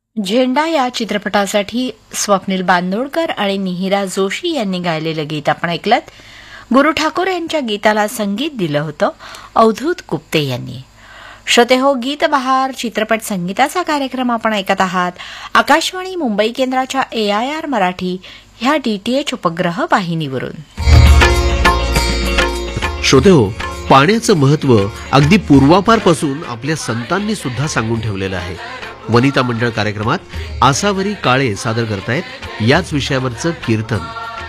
झेंडा या चित्रपटासाठी स्वप्नील बांदोडकर आणि मिहिरा जोशी यांनी गायलेलं गीत आपण ऐकलत. गुरु ठाकूर यांच्या गीताला संगीत दिलं होतं अवधूत गुप्ते यांनी. श्रोते हो, गीत बहार चित्रपट संगीताचा कार्यक्रम आपण ऐकत आहात आकाशवाणी मुंबई केंद्राच्या AIR मराठी ह्या DTH उपग्रह वाहिनीवरून. श्रोते हो, पाण्याचं महत्त्व अगदी पूर्वापारपासून आपल्या संतांनी सुद्धा सांगून ठेवलेलं आहे. वनिता मंडळ कार्यक्रमात आसावरी काळे सादर करतायत याच विषयावरचं कीर्तन.